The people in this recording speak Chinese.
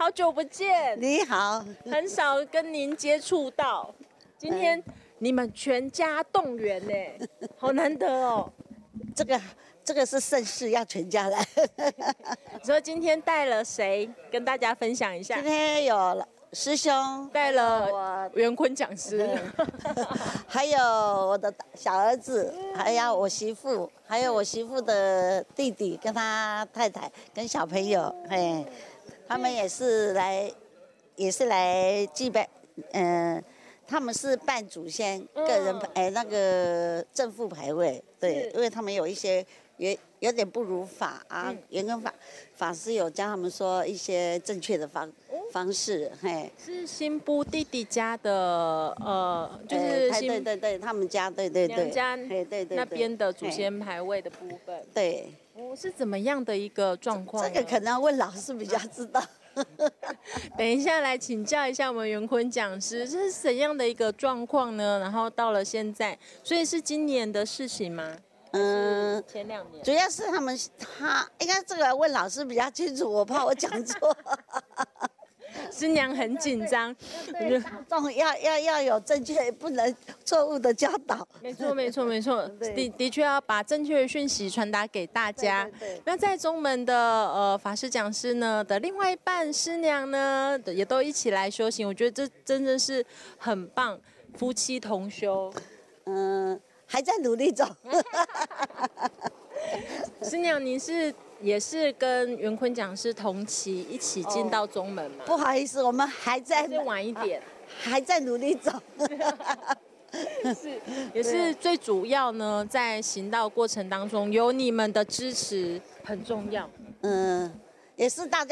好久不见， 你好， 很少跟您接触到。今天你们全家动员呢，好难得哦。 这个是盛事，要全家来。 所以今天带了谁跟大家分享一下今？天有师兄， 带了我， 袁坤讲师， 还有我的小儿子，还有我媳妇，还有我媳妇的弟弟跟他太太跟小朋友，嘿，他们也是来祭拜，他们是拜祖先，个人那个正副牌位，对，因为他们有一些有点不如法啊，袁跟法师有教他们说一些正确的方式，嘿， 是新布弟弟家的，就是新对，他们家对娘家嘿对那边的祖先牌位的部分。 对， 是怎么样的一个状况呢？ 这个可能要问老师比较知道。 等一下来请教一下我们袁坤讲师，这是怎样的一个状况呢？然后到了现在，所以是今年的事情吗？前2年。 主要是他应该这个问老师比较清楚，我怕我讲错。 师娘很紧张， 对大众要有正确，不能错误的教导。 没错，的确要把正确的讯息传达给大家。 对那在中门的法师讲师呢的另外一半师娘呢，也都一起来修行，我觉得这真的是很棒，夫妻同修。 还在努力中。 师娘，您也是跟袁坤讲师同期一起进到中门吗？ 不好意思，我们还在晚一点， 还在努力中。 也是最主要呢，在行道过程当中，有你们的支持很重要。 也是大家。